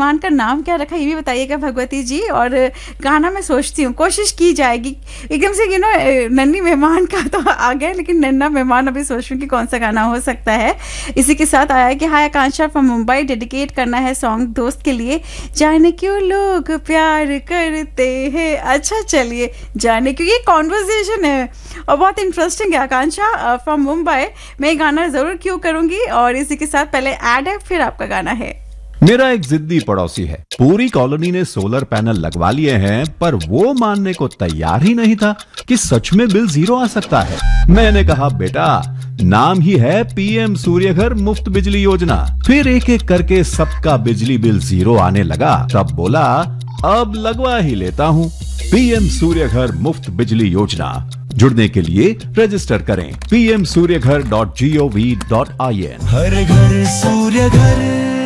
मेहमान का नाम क्या रखा ये भी बताइएगा भगवती जी। और गाना मैं सोचती हूँ, कोशिश की जाएगी एकदम से नन्ही मेहमान का तो आ गया, लेकिन नन्हा मेहमान अभी सोच रही हूँ कि कौन सा गाना हो सकता है। इसी के साथ आया कि हाय आकांक्षा फ्रॉम मुंबई, डेडिकेट करना है सॉन्ग दोस्त के लिए, जाने क्यों लोग प्यार करते हैं। अच्छा चलिए, जाने क्यों, ये कॉन्वर्सेशन है और बहुत इंटरेस्टिंग है। आकांक्षा फ्रॉम मुंबई, मैं गाना जरूर क्यों करूंगी। और इसी के साथ पहले ऐड है, फिर आपका गाना है। मेरा एक जिद्दी पड़ोसी है, पूरी कॉलोनी ने सोलर पैनल लगवा लिए हैं, पर वो मानने को तैयार ही नहीं था कि सच में बिल 0 आ सकता है। मैंने कहा बेटा, नाम ही है पीएम सूर्यघर मुफ्त बिजली योजना। फिर एक एक करके सबका बिजली बिल 0 आने लगा। तब बोला अब लगवा ही लेता हूँ। पीएम सूर्यघर मुफ्त बिजली योजना, जुड़ने के लिए रजिस्टर करें pmsuryaghar.gov.in। हर घर सूर्य घर।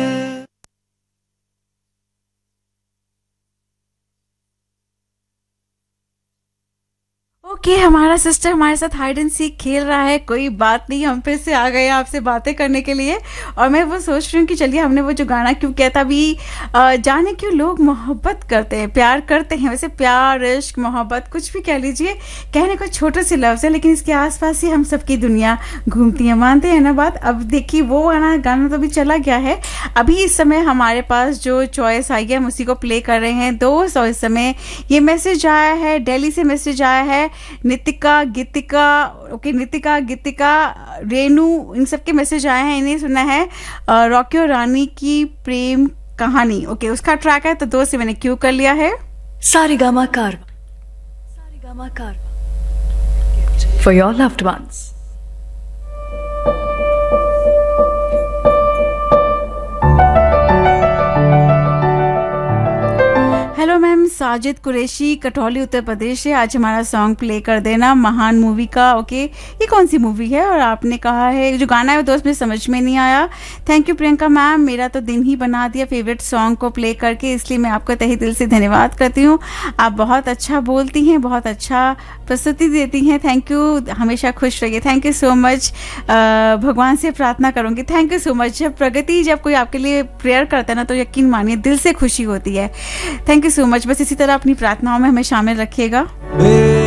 ओके, हमारा सिस्टर हमारे साथ हाइड एंड सीक खेल रहा है। कोई बात नहीं, हम फिर से आ गए आपसे बातें करने के लिए। और मैं वो सोच रही हूँ कि चलिए, हमने वो जो गाना क्यों किया था अभी, जाने क्यों लोग मोहब्बत करते हैं, प्यार करते हैं। वैसे प्यार, इश्क, मोहब्बत कुछ भी कह लीजिए, कहने को छोटे से लफ्ज है, लेकिन इसके आसपास ही हम सबकी दुनिया घूमती है। मानते हैं ना बात। अब देखिए, वो गाना तो अभी चला गया है। अभी इस समय हमारे पास जो चॉइस आई है, हम उसी को प्ले कर रहे हैं दोस्त। और इस समय ये मैसेज आया है, दिल्ली से मैसेज आया है, नितिका, गीतिका, रेनू, इन सबके मैसेज आए हैं। इन्हें सुना है रॉकी और रानी की प्रेम कहानी। ओके, उसका ट्रैक है, तो दोस्त से मैंने क्यों कर लिया है। सारेगामा कारवा for your loved ones। Hello ma'am, Sajid Qureshi, Katauli, Uttar Pradesh से। आज हमारा सॉन्ग प्ले कर देना, महान मूवी का। ओके, ये कौन सी मूवी है? और आपने कहा है जो गाना है वो दोस्त, मुझे समझ में नहीं आया। थैंक यू प्रियंका मैम, मेरा तो दिन ही बना दिया फेवरेट सॉन्ग को प्ले करके, इसलिए मैं आपका तहे दिल से धन्यवाद करती हूँ। आप बहुत अच्छा बोलती हैं, बहुत अच्छा प्रस्तुति देती हैं। थैंक यू, हमेशा खुश रहिए। Thank you so much. भगवान से प्रार्थना करूँगी। Thank you so much. जब कोई आपके लिए प्रेयर करता है ना, तो यकीन मानिए दिल से खुशी होती है। Thank you so much. बस इसी तरह अपनी प्रार्थनाओं में हमें शामिल रखिएगा।